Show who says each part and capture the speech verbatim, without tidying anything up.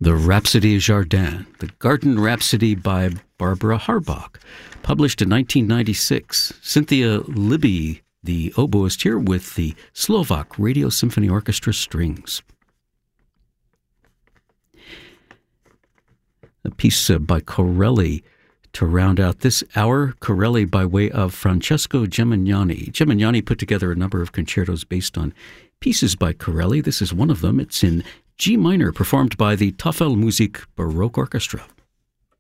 Speaker 1: The Rhapsody Jardin, the Garden Rhapsody by Barbara Harbach, published in nineteen ninety-six. Cynthia Libby, the oboist here with the Slovak Radio Symphony Orchestra strings. A piece uh, by Corelli to round out this hour. Corelli by way of Francesco Gemignani. Gemignani put together a number of concertos based on pieces by Corelli. This is one of them. It's in G minor, performed by the Tafelmusik Baroque Orchestra.